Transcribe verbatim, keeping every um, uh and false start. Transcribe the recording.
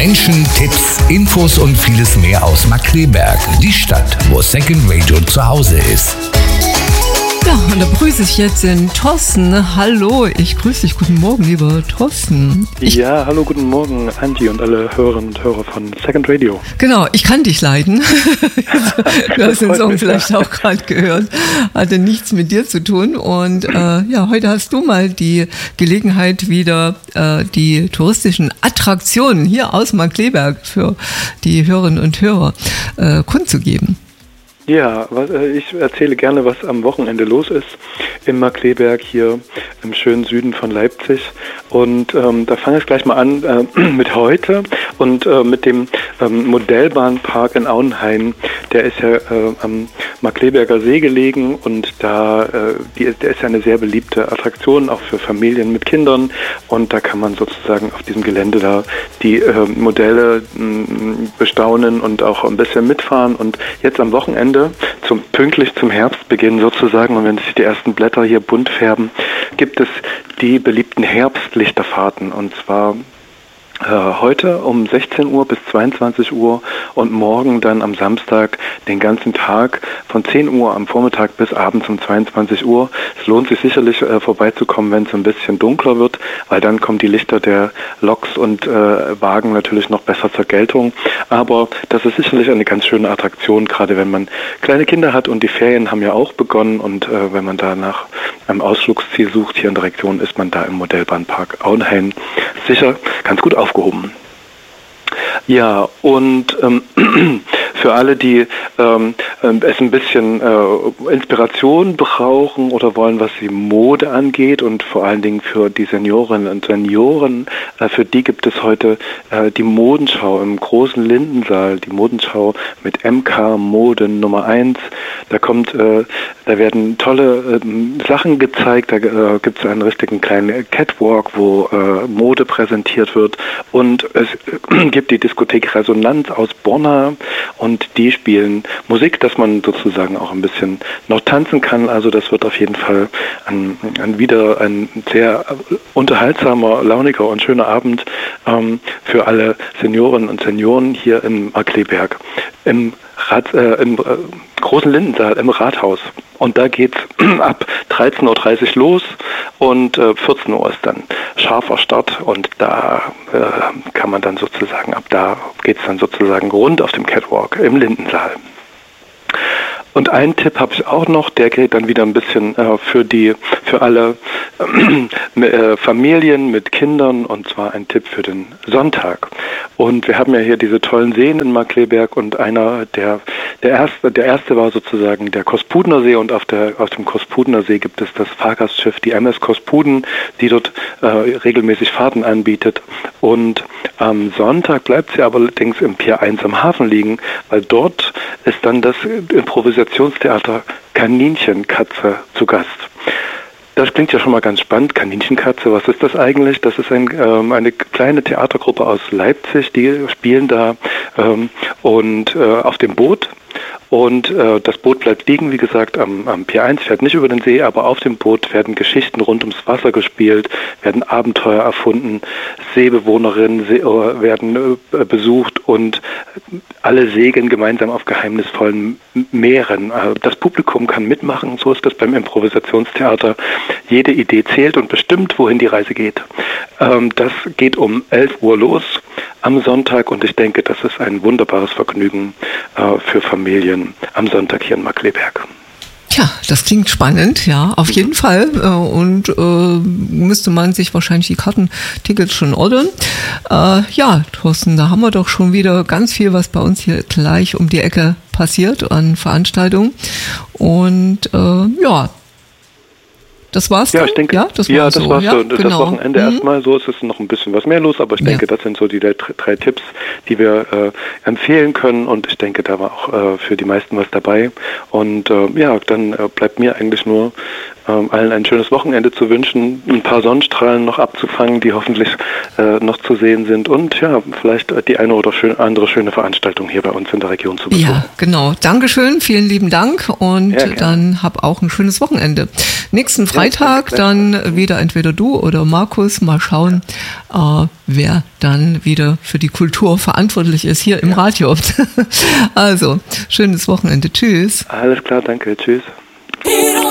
Menschen, Tipps, Infos und vieles mehr aus Markkleeberg, die Stadt, wo Second Radio zu Hause ist. Ja, und da begrüße ich jetzt den Thorsten. Hallo, ich grüße dich. Guten Morgen, lieber Thorsten. Ich ja, hallo, guten Morgen, Angie und alle Hörerinnen und Hörer von Second Radio. Genau, ich kann dich leiden. Du hast den Song vielleicht auch gerade gehört. Hatte nichts mit dir zu tun. Und äh, ja, heute hast du mal die Gelegenheit, wieder äh, die touristischen Attraktionen hier aus Markkleeberg für die Hörerinnen und Hörer äh, kundzugeben. Ja, was, äh, ich erzähle gerne, was am Wochenende los ist in Markkleeberg hier im schönen Süden von Leipzig. Und ähm, da fange ich gleich mal an äh, mit heute und äh, mit dem ähm, Modellbahnpark in Auenhain. Der ist ja äh, am Markkleeberger See gelegen und da äh, die, der ist ja eine sehr beliebte Attraktion, auch für Familien mit Kindern. Und da kann man sozusagen auf diesem Gelände da die äh, Modelle mh, bestaunen und auch ein bisschen mitfahren. Und jetzt am Wochenende Zum, pünktlich zum Herbstbeginn sozusagen, und wenn sich die ersten Blätter hier bunt färben, gibt es die beliebten Herbstlichterfahrten, und zwar äh, heute um sechzehn Uhr bis zweiundzwanzig Uhr und morgen dann am Samstag den ganzen Tag von zehn Uhr am Vormittag bis abends um zweiundzwanzig Uhr. Es lohnt sich sicherlich äh, vorbeizukommen, wenn es ein bisschen dunkler wird, weil dann kommen die Lichter der Loks und äh, Wagen natürlich noch besser zur Geltung. Aber das ist sicherlich eine ganz schöne Attraktion, gerade wenn man kleine Kinder hat, und die Ferien haben ja auch begonnen, und äh, wenn man da nach einem Ausflugsziel sucht hier in der Region, ist man da im Modellbahnpark Auenhain sicher ganz gut aufgehoben. Ja, und ähm, für alle, die ähm, es ein bisschen äh, Inspiration brauchen oder wollen, was die Mode angeht, und vor allen Dingen für die Seniorinnen und Senioren, äh, für die gibt es heute äh, die Modenschau im großen Lindensaal, die Modenschau mit M K Mode Nummer eins. Da kommt, äh, da werden tolle äh, Sachen gezeigt, da äh, gibt es einen richtigen kleinen Catwalk, wo äh, Mode präsentiert wird, und es äh, gibt die Diskothek Resonanz aus Borna, und die spielen Musik, dass man sozusagen auch ein bisschen noch tanzen kann. Also das wird auf jeden Fall ein, ein wieder ein sehr unterhaltsamer, launiger und schöner Abend ähm, für alle Seniorinnen und Senioren hier in Markkleeberg im, Rat, äh, im äh, großen Lindensaal im Rathaus. Und da geht's ab dreizehn Uhr dreißig los, und äh, vierzehn Uhr ist dann scharfer Start, und da äh, kann man dann sozusagen, ab da geht's dann sozusagen rund auf dem Catwalk im Lindensaal. Und einen Tipp habe ich auch noch, der geht dann wieder ein bisschen äh, für die, für alle äh, Familien mit Kindern, und zwar ein Tipp für den Sonntag. Und wir haben ja hier diese tollen Seen in Markkleeberg, und einer der der erste, der erste war sozusagen der Kospudner See, und auf der auf dem Kospudner See gibt es das Fahrgastschiff, die M S Kospuden, die dort äh, regelmäßig Fahrten anbietet. Und am Sonntag bleibt sie aber allerdings im Pier eins am Hafen liegen, weil dort ist dann das Improvisationstheater Kaninchenkatze zu Gast. Das klingt ja schon mal ganz spannend. Kaninchenkatze, was ist das eigentlich? Das ist ein, ähm, eine kleine Theatergruppe aus Leipzig, die spielen da ähm, und äh, auf dem Boot. Und äh, das Boot bleibt liegen, wie gesagt, am, am Pier eins, fährt nicht über den See, aber auf dem Boot werden Geschichten rund ums Wasser gespielt, werden Abenteuer erfunden, Seebewohnerinnen see, äh, werden äh, besucht, und alle segeln gemeinsam auf geheimnisvollen Meeren. Äh, das Publikum kann mitmachen, so ist das beim Improvisationstheater. Jede Idee zählt und bestimmt, wohin die Reise geht. Ähm, das geht um elf Uhr los am Sonntag, und ich denke, das ist ein wunderbares Vergnügen äh, für Familien am Sonntag hier in Markkleeberg. Tja, das klingt spannend, ja, auf jeden Fall. Und äh, müsste man sich wahrscheinlich die Kartentickets schon ordern. Äh, ja, Thorsten, da haben wir doch schon wieder ganz viel, was bei uns hier gleich um die Ecke passiert an Veranstaltungen. Und äh, ja, das war's dann? Ja, ich denke, ja, das, ja, war das so. war's ja, so. Das genau. Wochenende mhm. erstmal, so ist es noch ein bisschen was mehr los, aber ich ja. denke, das sind so die drei, drei Tipps, die wir äh, empfehlen können, und ich denke, da war auch äh, für die meisten was dabei. Und äh, ja, dann äh, bleibt mir eigentlich nur ähm, allen ein schönes Wochenende zu wünschen, ein paar Sonnenstrahlen noch abzufangen, die hoffentlich äh, noch zu sehen sind und ja, vielleicht die eine oder schön, andere schöne Veranstaltung hier bei uns in der Region zu besuchen. Ja, genau. Dankeschön, vielen lieben Dank und ja, dann hab auch ein schönes Wochenende. Nächsten Freitag ja, dann wieder entweder du oder Markus, mal schauen, äh, wer dann wieder für die Kultur verantwortlich ist hier im ja. Radio. Also, schönes Wochenende. Tschüss. Alles klar, danke. Tschüss.